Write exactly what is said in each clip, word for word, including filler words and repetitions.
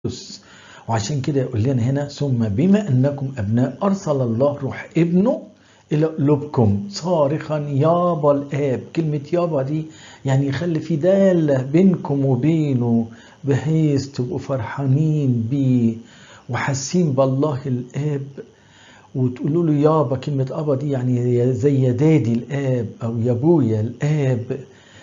القدس. وعشان كده يقول لنا هنا ثم بما أنكم أبناء أرسل الله روح ابنه إلى قلوبكم صارخا يابا الآب. كلمة يابا دي يعني يخلي في دالة بينكم وبينه بحيث تبقوا فرحانين بيه وحاسين بالله الآب وتقولوا له يابا. كلمة أبا دي يعني زي يا دادي الآب أو يا أبويا الآب،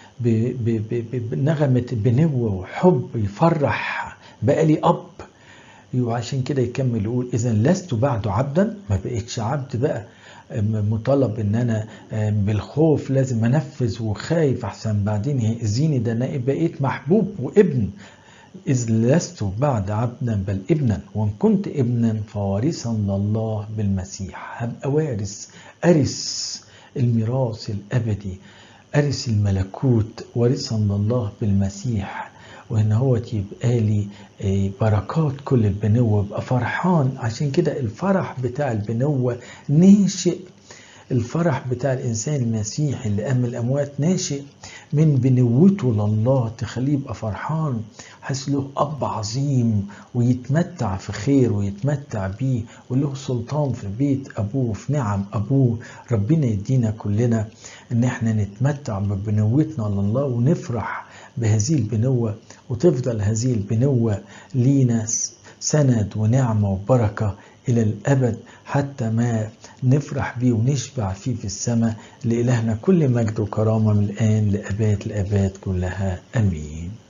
بنغمة بنوة وحب يفرح بقالي أب. وعشان كده يكمل يقول إذا لست بعد عبدا، ما بقيتش عبد بقى مطالب ان انا بالخوف لازم انفذ وخايف احسن بعدين يأذيني، ده انا بقيت محبوب وابن. إذ لست بعد عبدا بل ابنا، وإن كنت ابنا فوارثا لله بالمسيح. هبقى وارث، أرث الميراث الأبدي، أرث الملكوت، وارثا لله بالمسيح. وإن هو يبقى لي بركات كل البنوة، بقى فرحان. عشان كده الفرح بتاع البنوة ناشئ، الفرح بتاع الإنسان المسيحي اللي قام الأموات ناشئ من بنوته لله، تخليه يبقى فرحان، حس له أب عظيم ويتمتع في خير ويتمتع بيه وله سلطان في بيت أبوه في نعم أبوه. ربنا يدينا كلنا إن احنا نتمتع ببنوتنا لله ونفرح بهذه البنوة، وتفضل هذه البنوة لينا سند ونعمة وبركة إلى الأبد حتى ما نفرح بيه ونشبع فيه في السماء. لإلهنا كل مجد وكرامة من الآن لأباد الآباد كلها، أمين.